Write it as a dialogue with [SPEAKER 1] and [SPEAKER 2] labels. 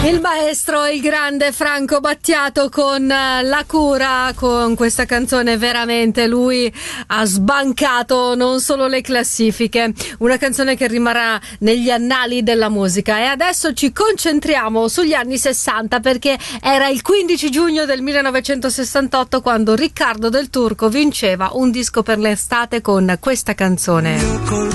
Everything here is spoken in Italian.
[SPEAKER 1] Il maestro, il grande Franco Battiato con La Cura, con questa canzone veramente lui ha sbancato non solo le classifiche, una canzone che rimarrà negli annali della musica. E adesso ci concentriamo sugli anni 60 perché era il 15 giugno del 1968 quando Riccardo Del Turco vinceva un disco per l'estate con questa canzone.